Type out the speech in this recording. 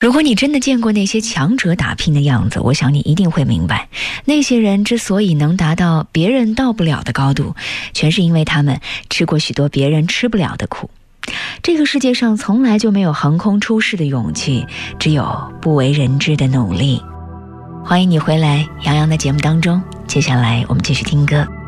如果你真的见过那些强者打拼的样子，我想你一定会明白，那些人之所以能达到别人到不了的高度，全是因为他们吃过许多别人吃不了的苦。这个世界上从来就没有横空出世的勇气，只有不为人知的努力。欢迎你回来杨洋的节目当中，接下来我们继续听歌。